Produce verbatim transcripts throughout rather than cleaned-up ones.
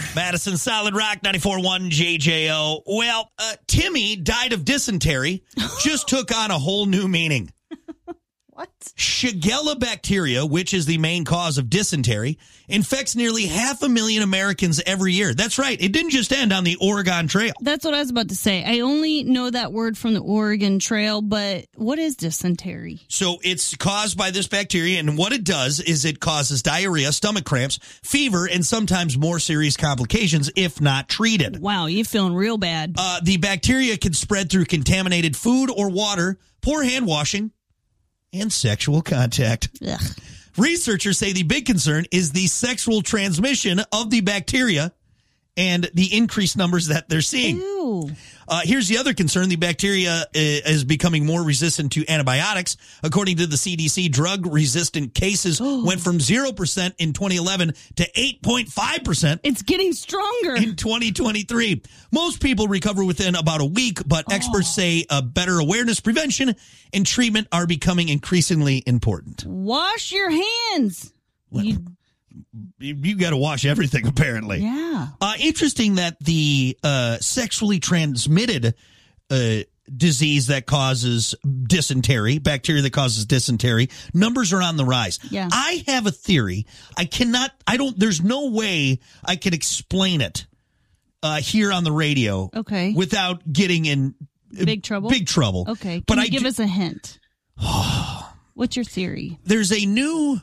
Madison Solid Rock, ninety-four point one J J O. Well, uh, Timmy died of dysentery, just took on a whole new meaning. What? Shigella bacteria, which is the main cause of dysentery, infects nearly half a million Americans every year. That's right. It didn't just end on the Oregon Trail. That's what I was about to say. I only know that word from the Oregon Trail, but what is dysentery? So it's caused by this bacteria, and what it does is it causes diarrhea, stomach cramps, fever, and sometimes more serious complications if not treated. Wow, you're feeling real bad. Uh, the bacteria can spread through contaminated food or water, poor hand washing, and sexual contact. Ugh. Researchers say the big concern is the sexual transmission of the bacteria and the increased numbers that they're seeing. Ew. Uh, here's the other concern. The bacteria is becoming more resistant to antibiotics. According to the C D C, drug-resistant cases went from zero percent in twenty eleven to eight point five percent. It's getting stronger. In twenty twenty-three. Most people recover within about a week, but oh. experts say a better awareness, prevention, and treatment are becoming increasingly important. Wash your hands. Well, you you got to wash everything, apparently. Yeah. Uh, interesting that the uh, sexually transmitted uh, disease that causes dysentery, bacteria that causes dysentery, numbers are on the rise. Yeah. I have a theory. I cannot, I don't, there's no way I can explain it uh, here on the radio. Okay. Without getting in big trouble. Big trouble. Okay. Can but you I give do, us a hint? What's your theory? There's a new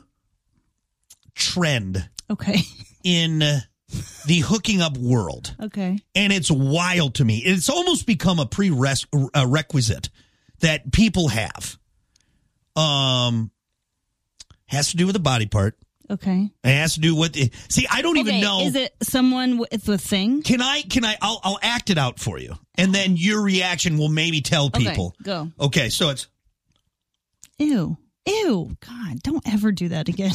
trend okay in the hooking up world. Okay. And it's wild to me. It's almost become a prerequisite that people have. Um has to do with a body part. Okay. It has to do with the, see, I don't okay, even know. Is it someone with a thing? Can I can I I'll I'll act it out for you. And then your reaction will maybe tell people. Okay, go. Okay, so it's Ew. Ew. God, don't ever do that again.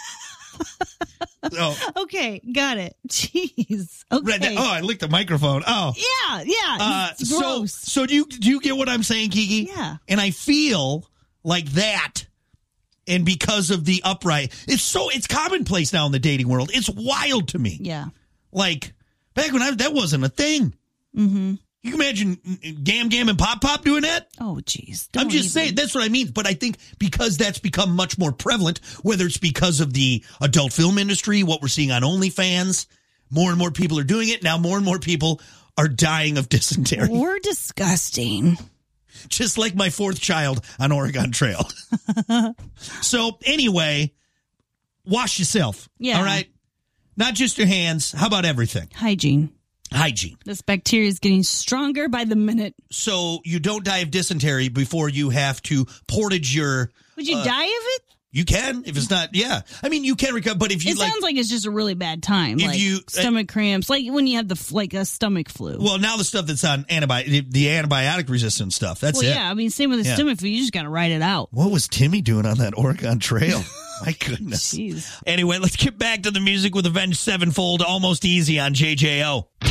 Oh. Okay, got it. Jeez. Okay. Oh, I licked the microphone. Oh. Yeah, yeah. Uh, it's so, gross. so do you do you get what I'm saying, Kiki? Yeah. And I feel like that, and because of the upright, it's so it's commonplace now in the dating world. It's wild to me. Yeah. Like back when I that wasn't a thing. Mm-hmm. You can imagine Gam Gam and Pop Pop doing that? Oh, jeez. I'm just even. saying, that's what I mean. But I think because that's become much more prevalent, whether it's because of the adult film industry, what we're seeing on OnlyFans, more and more people are doing it. Now more and more people are dying of dysentery. We're disgusting. Just like my fourth child on Oregon Trail. So anyway, wash yourself. Yeah. All right? Not just your hands. How about everything? Hygiene. Hygiene. This bacteria is getting stronger by the minute. So you don't die of dysentery before you have to portage your... Would you uh, die of it? You can, if it's not, yeah. I mean, you can recover, but if you it like... sounds like it's just a really bad time. If like you, stomach uh, cramps, like when you have the like a stomach flu. Well, now the stuff that's on antibiotic, the antibiotic resistant stuff, that's well, it. yeah, I mean, same with the yeah. stomach flu. You just got to ride it out. What was Timmy doing on that Oregon Trail? My goodness. Jeez. Anyway, let's get back to the music with Avenged Sevenfold. Almost Easy on J J O.